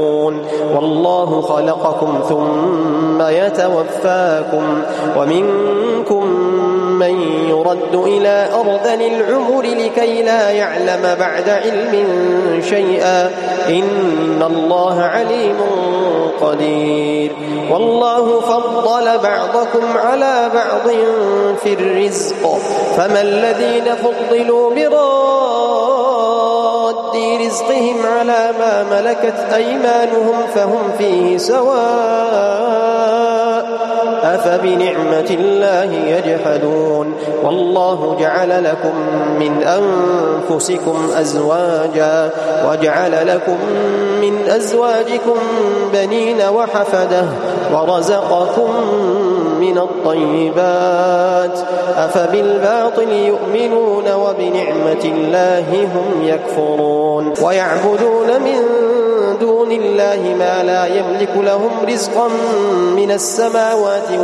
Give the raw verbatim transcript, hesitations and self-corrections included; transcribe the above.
والله خلقكم ثم يتوفاكم ومنكم من يرد إلى أرذل العمر لكي لا يعلم بعد علم شيئا إن الله عليم قدير. والله فضل بعضكم على بعض في الرزق فما الذين فضلوا براد رزقهم على ما ملكت أيمانهم فهم فيه سواء أفبنعمة الله يجحدون. والله جعل لكم من أنفسكم أزواجا وجعل لكم من أزواجكم بنين وحفدة ورزقكم من الطيبات أفبالباطل يؤمنون وبنعمة الله هم يكفرون ويعبدون من دون الله ما لا يملك لهم رزقا من السماوات